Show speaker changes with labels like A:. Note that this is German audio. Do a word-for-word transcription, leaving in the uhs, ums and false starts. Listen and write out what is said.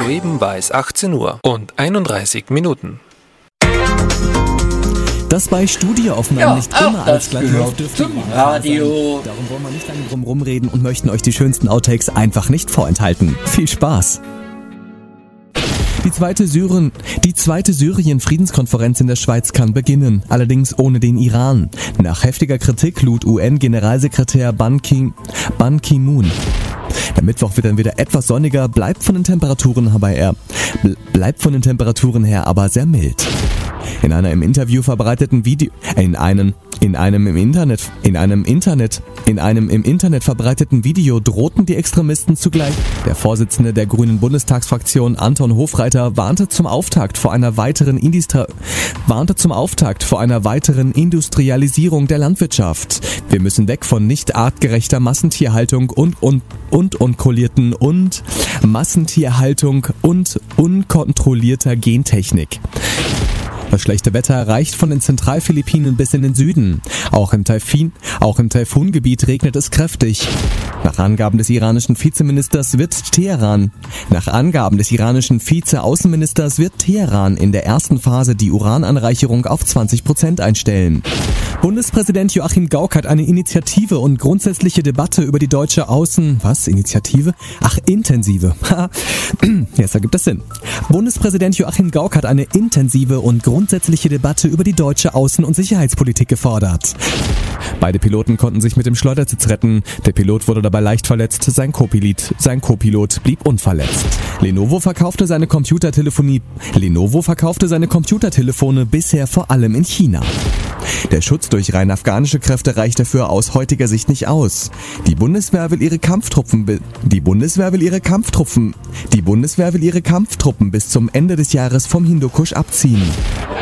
A: Soeben war es achtzehn Uhr und einunddreißig Minuten.
B: Dass bei Studioaufnahmen
C: Ja,
B: nicht
C: auch
B: immer alles
C: das
B: glatt
C: gehört
B: läuft, dürfte
C: zum
B: Ihnen
C: Radio.
B: sein. Darum wollen wir nicht lange drum rumreden und möchten euch die schönsten Outtakes einfach nicht vorenthalten. Viel Spaß! Die zweite, Syrien, die zweite Syrien-Friedenskonferenz in der Schweiz kann beginnen, allerdings ohne den Iran. Nach heftiger Kritik lud U N-Generalsekretär Ban Ki, Ban Ki-moon. Der Mittwoch wird dann wieder etwas sonniger, bleibt von den Temperaturen aber eher, bleibt von den Temperaturen her aber sehr mild. In einer im Interview verbreiteten Video, in einem, in einem im Internet, in einem Internet, in einem im Internet verbreiteten Video drohten die Extremisten zugleich. Der Vorsitzende der Grünen Bundestagsfraktion Anton Hofreiter warnte zum Auftakt vor einer weiteren Indistra, warnte zum Auftakt vor einer weiteren Industrialisierung der Landwirtschaft. Wir müssen weg von nicht artgerechter Massentierhaltung und und und unkontrollierten und Massentierhaltung und unkontrollierter Gentechnik. Das schlechte Wetter reicht von den Zentralphilippinen bis in den Süden. Auch im Taifun, auch im Taifungebiet regnet es kräftig. Nach Angaben des iranischen Vizeministers wird Teheran, nach Angaben des iranischen Vize-Außenministers wird Teheran in der ersten Phase die Urananreicherung auf zwanzig Prozent einstellen. Bundespräsident Joachim Gauck hat eine Initiative und grundsätzliche Debatte über die deutsche Außen... Was? Initiative? Ach, intensive. Jetzt ergibt das Sinn. Bundespräsident Joachim Gauck hat eine intensive und grundsätzliche Debatte über die deutsche Außen- und Sicherheitspolitik gefordert. Beide Piloten konnten sich mit dem Schleudersitz retten. Der Pilot wurde dabei leicht verletzt, sein Co-Pilot, sein Co-Pilot blieb unverletzt. Lenovo verkaufte seine Computertelefonie. Lenovo verkaufte seine Computertelefone bisher vor allem in China. Der Schutz durch rein afghanische Kräfte reicht dafür aus heutiger Sicht nicht aus. Die Bundeswehr will ihre Kampftruppen, be- die Bundeswehr will ihre Kampftruppen, die Bundeswehr will ihre Kampftruppen bis zum Ende des Jahres vom Hindukusch abziehen.